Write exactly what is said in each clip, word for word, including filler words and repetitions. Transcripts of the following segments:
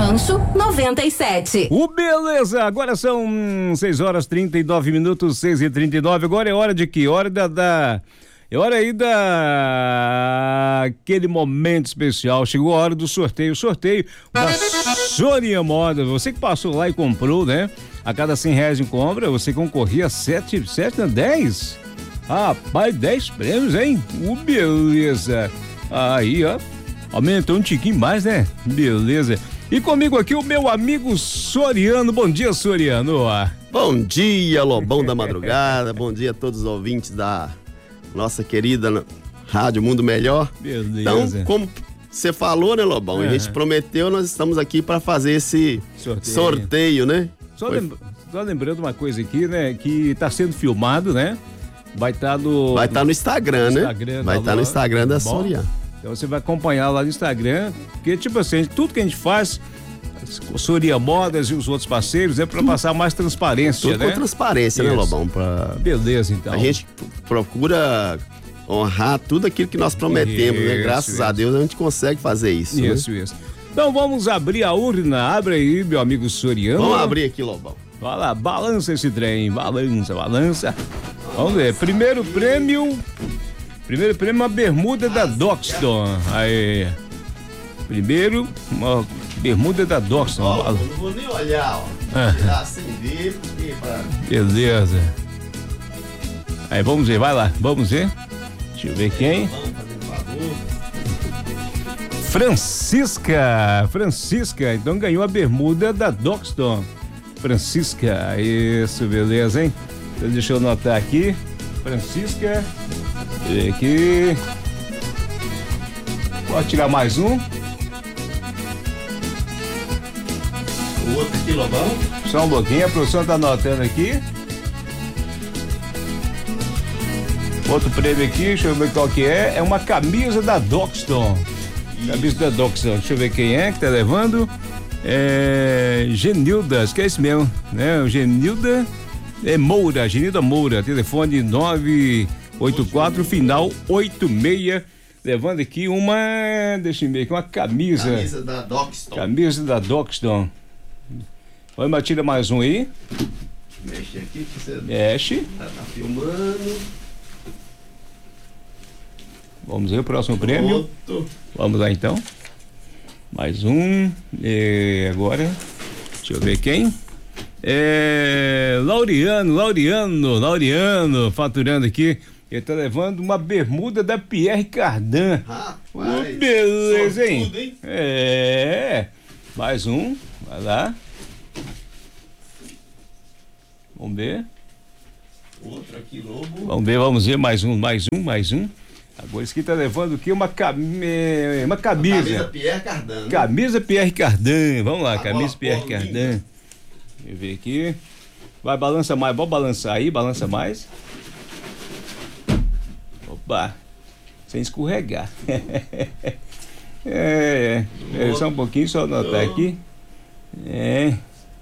Rancho noventa e sete. O beleza, agora são seis horas trinta e nove minutos, seis e trinta e nove. Agora é hora de que? Hora da, da é hora aí da aquele momento especial. Chegou a hora do sorteio, sorteio da Sonia Modas. Você que passou lá e comprou, né? A cada cem reais em compra, você concorria a sete, sete, dez. Rapaz, dez prêmios, hein? O beleza. Aí, ó, aumentou um tiquinho mais, né? Beleza. E comigo aqui o meu amigo Soriano. Bom dia, Soriano. Bom dia, Lobão da Madrugada. Bom dia a todos os ouvintes da nossa querida Rádio Mundo Melhor. Beleza. Então, como você falou, né, Lobão? Uhum. A gente prometeu, nós estamos aqui para fazer esse sorteio, sorteio né? Só, lembra, só lembrando uma coisa aqui, né? Que tá sendo filmado, né? Vai estar tá no... Vai estar tá no Instagram, no Instagram, né? Vai estar tá no Instagram da Soriano. Então você vai acompanhar lá no Instagram, porque tipo assim, tudo que a gente faz, Sonia Modas e os outros parceiros, é para passar mais transparência, tudo né? com transparência, Isso. né, Lobão? Pra... Beleza, então. A gente procura honrar tudo aquilo que nós prometemos, isso, né? Graças isso. a Deus a gente consegue fazer isso. Isso, né? Isso. Então vamos abrir a urna, abre aí, meu amigo Soriano. Vamos abrir aqui, Lobão. Vai lá, balança esse trem, balança, balança. Vamos ver, primeiro prêmio... Primeiro prêmio, uma bermuda da Doxton. Aí. Primeiro, uma bermuda da Doxton. Ó, eu não vou nem olhar, ó. Ah. Tirar sem ver, porque... Beleza. Aí, vamos ver, vai lá, vamos ver. Deixa eu ver quem. Vamos fazer um favor. Francisca. Francisca, então ganhou a bermuda da Doxton. Francisca, isso, beleza, hein? Então, deixa eu anotar aqui. Francisca. E aqui. Pode tirar mais um. O outro aqui, Lobão. Só um pouquinho, a produção tá anotando aqui. Outro prêmio aqui, deixa eu ver qual que é. É uma camisa da Doxton. Isso. Camisa da Doxton. Deixa eu ver quem é que tá levando. É. Genilda, acho que é esse mesmo, né? O Genilda é Moura, Genilda Moura, telefone nove oito quatro, final oito seis, levando aqui uma, deixa eu ver aqui, uma camisa. Camisa da Doxton. Camisa da Doxton. Vamos, tira mais um aí. Mexe aqui que você... Mexe. Tá, tá filmando. Vamos ver o próximo prêmio. Vamos lá então. Mais um. E agora, deixa eu ver quem. É, Laureano, Laureano, Laureano, faturando aqui. Ele tá levando uma bermuda da Pierre Cardin. Rapaz, oh, beleza, hein? Tudo, hein? É. Mais um, vai lá. Vamos ver. Outro aqui, Lobo. Vamos ver, vamos ver, mais um, mais um, mais um. Agora esse aqui tá levando aqui uma, cam... uma camisa. Camisa Pierre Cardin. Né? Camisa Pierre Cardin, vamos lá, a camisa Pierre Cardin. Deixa eu ver aqui. Vai, balança mais, vamos balançar aí, balança mais. Opa, sem escorregar. é, é, só um pouquinho, só anotar aqui. É.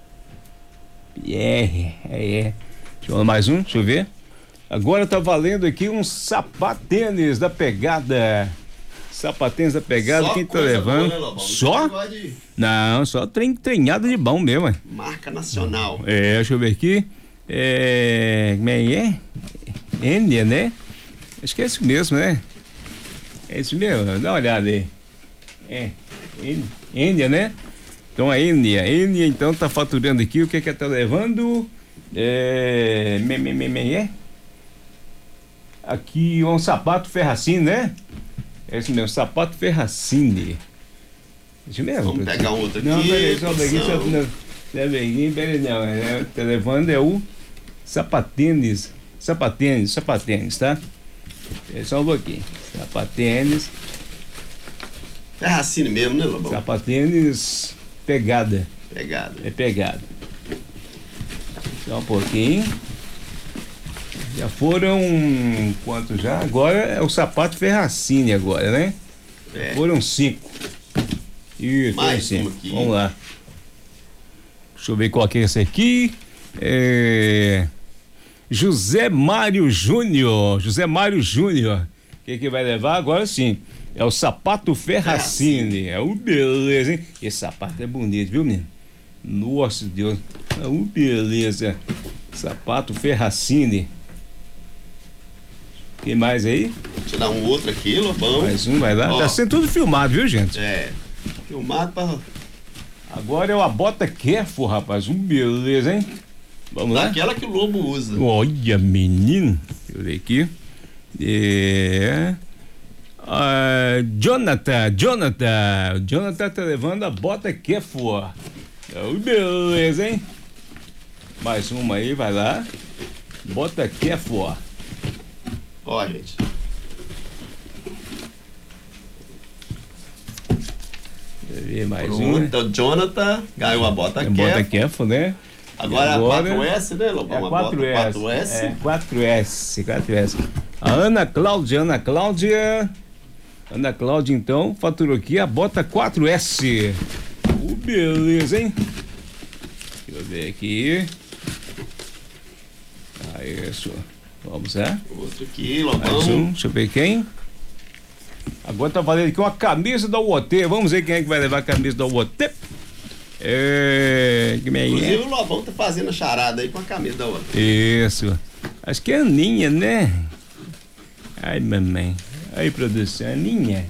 Pierre, é, é. Deixa eu ver mais um, deixa eu ver. Agora tá valendo aqui um sapatênis da Pegada. Sapatênis da Pegada, só quem tá levando? Boa, né, só? De... Não, só trem, treinada de bom mesmo. Marca nacional. É, deixa eu ver aqui. É. Como é que é? Enia, né? Acho que é isso mesmo, né? É isso mesmo, dá uma olhada aí. É. Enia, né? Então a Enia. Enia, então tá faturando aqui. O que que ela tá levando? É. Me, me, me, me, é? Aqui um sapato Ferracini, né? É isso mesmo, sapato Ferracini. Isso mesmo. Vamos pegar um outro aqui. Não, peraí, só daqui, só não. Peraí, peraí, não. É, tá levando é o sapatênis. Sapatênis, sapatênis, tá? É só um pouquinho. Sapatênis. Ferracini mesmo, né, Lobão? Sapatênis Pegada. Pegada. É pegada. Só um pouquinho. Já foram quanto já? Agora é o sapato Ferracini agora, né? É. Foram cinco. Isso, mais cinco. Aqui. Vamos lá. Deixa eu ver qual que é esse aqui. É... José Mário Júnior. José Mário Júnior. O que que vai levar? Agora sim. É o sapato Ferracini. É o beleza, hein? Esse sapato é bonito, viu, menino? Nossa Deus. É o beleza. Sapato Ferracini. Tem mais aí? Vou tirar um outro aqui, Lobão. Mais um, vai lá. Ó, tá sendo tudo filmado, viu, gente? É. Filmado pra... Agora é uma bota Careful, rapaz. Um beleza, hein? Vamos lá? Daquela que o Lobo usa. Olha, menino. Deixa eu ver aqui. É... Ah, Jonathan, Jonathan. Jonathan tá levando a bota Careful. Oh, beleza, hein? Mais uma aí, vai lá. Bota Careful. Ó, gente. Mais Pronto, um. então Jonathan ganhou a bota Careful. Bota Careful, né? Agora, agora a quatro S, né, Lobão? É A quatro S. quatro S. É quatro S, quatro S. A Ana Cláudia, Ana Cláudia. Ana Cláudia, então, faturou aqui a bota quatro S. Uh, beleza, hein? Deixa eu ver aqui. Ah, isso. Vamos lá. Outro aqui, Lobão. Mais um, deixa eu ver quem. Agora tá valendo aqui uma camisa da U O T. Vamos ver quem é que vai levar a camisa da U O T. É... Inclusive o Lobão tá fazendo a charada aí com a camisa da U O T. Isso. Acho que é a Aninha, né? Ai, mamãe. Aí, produção, Aninha.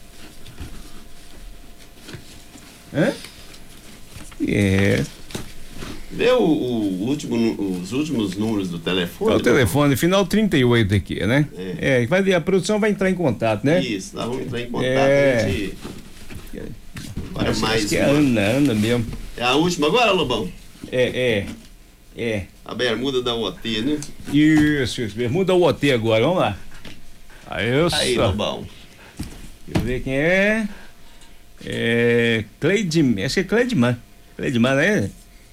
Hã? É. Vê o, o último, os últimos números do telefone. É o telefone, final trinta e oito aqui, né? É. É, vai, a produção vai entrar em contato, né? Isso, nós vamos entrar em contato. É. A gente... Agora Acho, mais acho que é a uma. Ana, Ana mesmo. É a última agora, Lobão? É, é. É. A bermuda da U O T, né? Isso, isso. Bermuda U O T agora, vamos lá. Aí, eu Aí, só. Lobão. Deixa eu ver quem é. É. Cleidman. Acho que é Cleidman. Cleidman, né?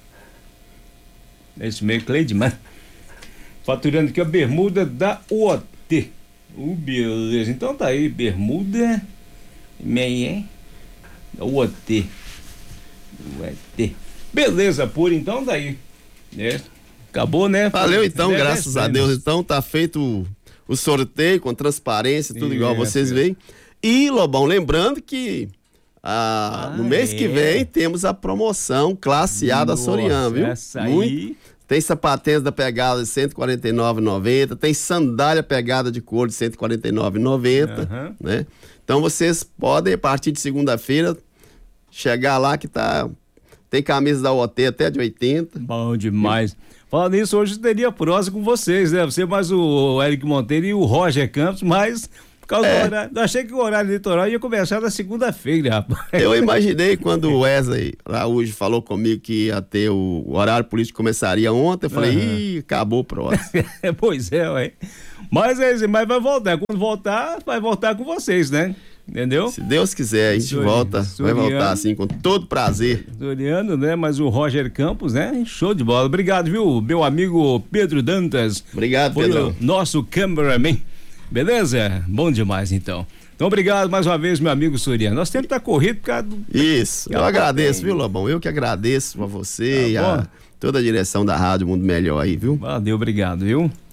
Esse meio Cleidman. Faturando aqui a bermuda da U O T. Uh, beleza. Então tá aí, bermuda. Meia. U O T. U O T. Beleza, por então daí. Né? Acabou, né? Valeu então, É, graças é, a é, Deus. Então tá feito o, o sorteio com transparência, tudo Isso, igual vocês é. veem. E, Lobão, lembrando que ah, Ah, no mês é. que vem temos a promoção classe A da Nossa, Soriano, viu? essa aí. Muito. Tem sapatênis da pegada de cento e quarenta e nove reais e noventa centavos, tem sandália pegada de couro de cento e quarenta e nove reais e noventa centavos, Aham. né? Então vocês podem, a partir de segunda-feira, chegar lá que tá... Tem camisa da U O T até de oitenta. Bom demais. Falando nisso, hoje teria prosa com vocês, né? Você mais o Eric Monteiro e o Roger Campos, mas por causa É. do horário. Eu achei que o horário eleitoral ia começar na segunda-feira, rapaz. Eu imaginei quando o Wesley Araújo falou comigo que ia ter o, o horário político começaria ontem, eu falei, Aham. ih, acabou o próximo. Pois é, ué. Mas, é, isso, mas vai voltar. Quando voltar, vai voltar com vocês, né? Entendeu? Se Deus quiser, a gente Sori- volta, Soriano. vai voltar assim, com todo prazer. Soriano, né? Mas o Roger Campos, né? Show de bola. Obrigado, viu? Meu amigo Pedro Dantas. Obrigado, Foi Pedrão. o nosso cameraman. Beleza? Bom demais, então. Então, obrigado mais uma vez, meu amigo Soriano. Nosso tempo tá corrido por causa do... Isso, eu Acabou agradeço, bem. viu, Lobão? Eu que agradeço a você Tá e a bom. toda a direção da Rádio Mundo Melhor aí, viu? Valeu, obrigado, viu?